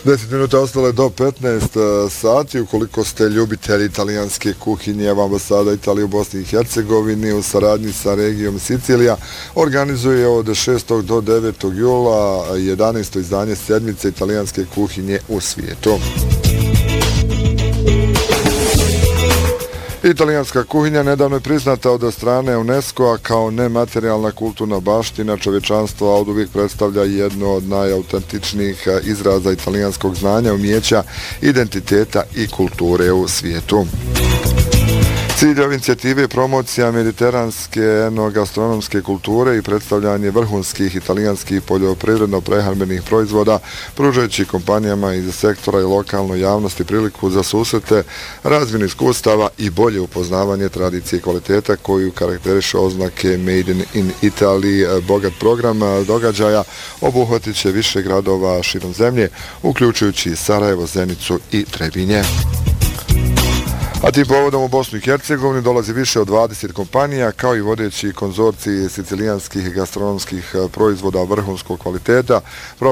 10 minuta ostale do 15 sati. Ukoliko ste ljubitelji italijanske kuhinje, ambasada Italije u Bosni i Hercegovini u saradnji sa regijom Sicilija organizuje od 6. do 9. jula 11. izdanje sedmice italijanske kuhinje u svijetu. Italijanska kuhinja nedavno je priznata od strane UNESCO-a kao nematerijalna kulturna baština čovječanstva, a oduvijek predstavlja jedno od najautentičnijih izraza italijanskog znanja, umijeća, identiteta i kulture u svijetu. Cilj ove inicijative je promocija mediteranske enogastronomske kulture i predstavljanje vrhunskih italijanskih poljoprivredno-prehrambenih proizvoda, pružajući kompanijama iz sektora i lokalnoj javnosti priliku za susrete, razmjenu iskustava i bolje upoznavanje tradicije i kvaliteta koju karakteriše oznake Made in Italy. Bogat program događaja obuhvatit će više gradova širom zemlje, uključujući Sarajevo, Zenicu i Trebinje. A tim povodom u Bosnu i Hercegovini dolazi više od 20 kompanija, kao i vodeći konzorciji sicilijanskih gastronomskih proizvoda vrhunskog kvaliteta,